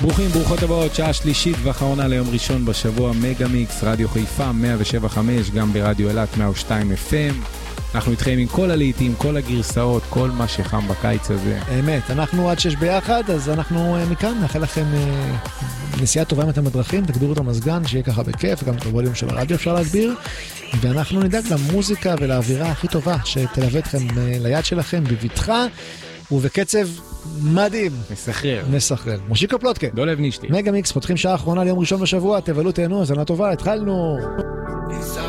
ברוכים, ברוכות הבאות, שעה שלישית ואחרונה ליום ראשון בשבוע, מגה מיקס, רדיו חיפה, 107.5, גם ברדיו אלת 102 FM. אנחנו איתכם עם כל הלעיתים, כל הגרסאות, כל מה שחם בקיץ הזה. אמת, אנחנו עד 6 ביחד, אז אנחנו מכאן נאחל לכם נסיעה טובה עם אתם בדרכים, תגבירו את המזגן, שיהיה ככה בכיף, גם את הווליום של הרדיו אפשר להגביר, ואנחנו נדאג למוזיקה ולאווירה הכי טובה, שתלווה אתכם ליד שלכם בבטחה, ובקצב מדהים. מסחרר. מושיקו פלוטקה. דולב נישתי. מגה מיקס, פותחים שעה אחרונה ליום ראשון בשבוע, תבלו תהנו, הזנה טובה, התחלנו.